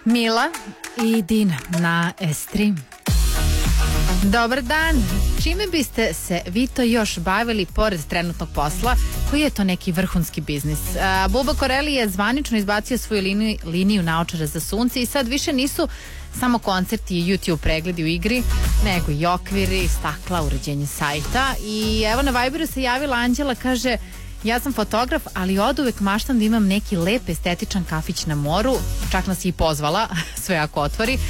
Mila i Dina na S3. Dobar dan. Čime biste se vi to još bavili pored trenutnog posla? Koji je to neki vrhunski biznis? Buba Koreli je zvanično izbacio svoju liniju naočara za sunce i sad više nisu samo koncerti i YouTube pregledi u igri, nego i okviri, stakla, uređenje sajta. I evo na Viberu se javila Anđela, kaže: ja sam fotograf, ali oduvek maštam da imam neki lep estetičan kafić na moru. Čak nas je i pozvala, sve ako otvori.